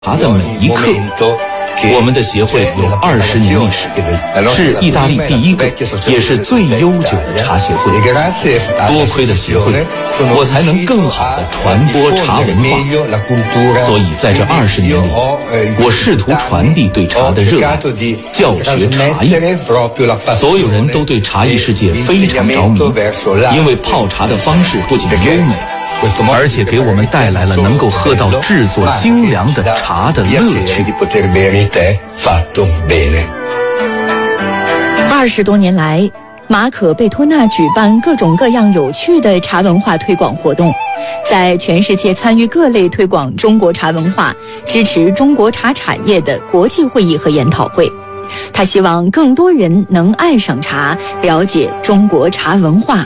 茶的每一刻。我们的协会有20年历史，是意大利第一个也是最悠久的茶协会。多亏的协会，我才能更好地传播茶文化。所以在这20年里，我试图传递对茶的热爱，教学茶艺。所有人都对茶艺世界非常着迷，因为泡茶的方式不仅优美，而且给我们带来了能够喝到制作精良的茶的乐趣。 20多年来，马可贝托纳举办各种各样有趣的茶文化推广活动，在全世界参与各类推广中国茶文化、支持中国茶产业的国际会议和研讨会。他希望更多人能爱上茶，了解中国茶文化。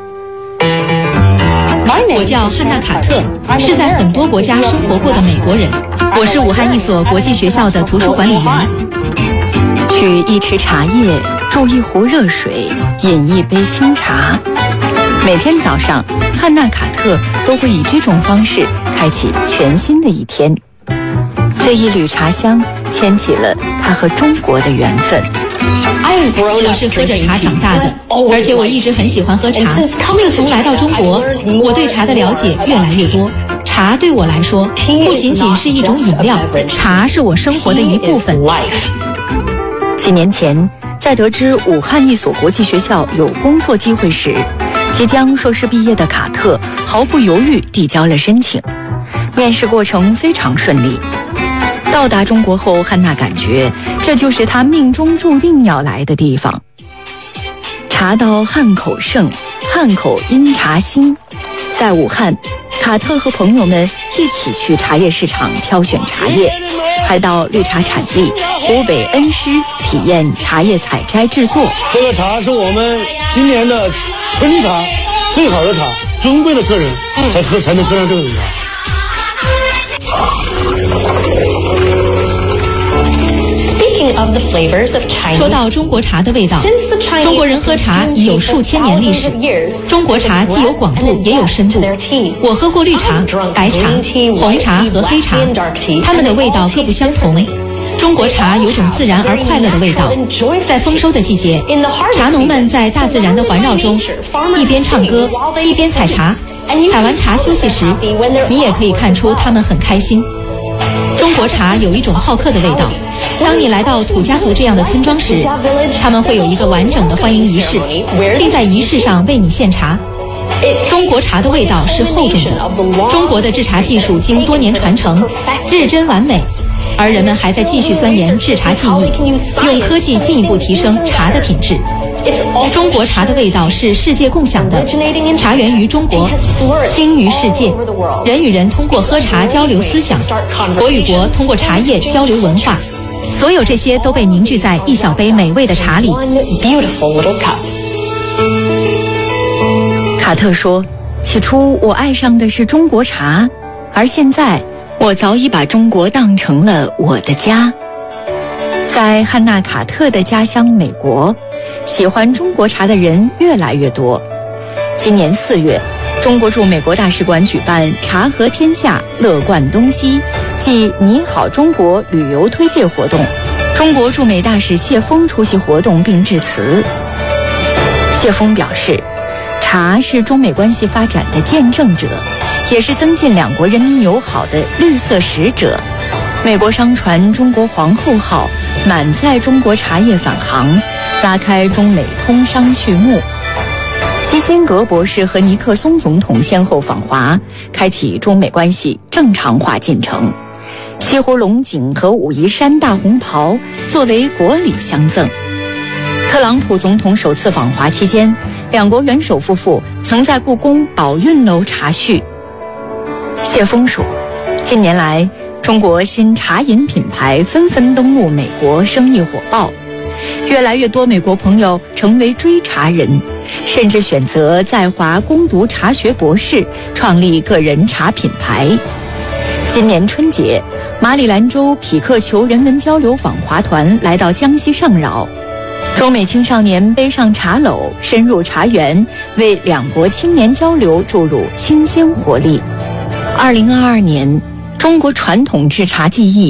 我叫汉娜卡特，是在很多国家生活过的美国人。我是武汉一所国际学校的图书管理员。 取一池茶叶，煮一壶热水，饮一杯清茶。每天早上，汉娜卡特都会以这种方式开启全新的一天。这一缕茶香牵起了他和中国的缘分。 我是喝着茶长大的，而且我一直很喜欢喝茶。自从来到中国，我对茶的了解越来越多。茶对我来说，不仅仅是一种饮料，茶是我生活的一部分。 几年前，在得知武汉一所国际学校有工作机会时，即将硕士毕业的卡特毫不犹豫递交了申请。面试过程非常顺利。到达中国后，汉娜感觉这就是她命中注定要来的地方。茶到汉口盛，汉口因茶兴。在武汉，卡特和朋友们一起去茶叶市场挑选茶叶，还到绿茶产地湖北恩施体验茶叶采摘制作。 这个茶是我们今年的春茶，最好的茶，尊贵的客人才能喝上这个茶。 说到中国茶的味道，中国人喝茶已有数千年历史。中国茶既有广度也有深度。我喝过绿茶、白茶、红茶和黑茶，它们的味道各不相同。中国茶有种自然而快乐的味道。在丰收的季节，茶农们在大自然的环绕中，一边唱歌一边采茶。采完茶休息时，你也可以看出他们很开心。中国茶有一种好客的味道。当你来到土家族这样的村庄时，他们会有一个完整的欢迎仪式，并在仪式上为你献茶。中国茶的味道是厚重的，中国的制茶技术经多年传承，日臻完美，而人们还在继续钻研制茶技艺，用科技进一步提升茶的品质。中国茶的味道是世界共享的，茶源于中国，兴于世界。人与人通过喝茶交流思想，国与国通过茶叶交流文化。所有这些都被凝聚在一小杯美味的茶里。 卡特说，起初我爱上的是中国茶，而现在我早已把中国当成了我的家。在汉娜卡特的家乡美国，喜欢中国茶的人越来越多。今年4月，中国驻美国大使馆举办茶和天下乐贯东西暨你好中国旅游推介活动，中国驻美大使谢峰出席活动并致辞。谢峰表示，茶是中美关系发展的见证者，也是增进两国人民友好的绿色使者。美国商船中国皇后号满载中国茶叶返航，拉开中美通商序幕。基辛格博士和尼克松总统先后访华，开启中美关系正常化进程。西湖龙井和武夷山大红袍作为国礼相赠。特朗普总统首次访华期间，两国元首夫妇曾在故宫宝运楼茶叙。谢峰说，近年来中国新茶饮品牌纷纷登陆美国，生意火爆，越来越多美国朋友成为追茶人，甚至选择在华攻读茶学博士，创立个人茶品牌。今年春节，马里兰州匹克球人文交流访华团来到江西上饶，中美青少年背上茶篓，深入茶园，为两国青年交流注入清新活力。2022年中国传统制茶技艺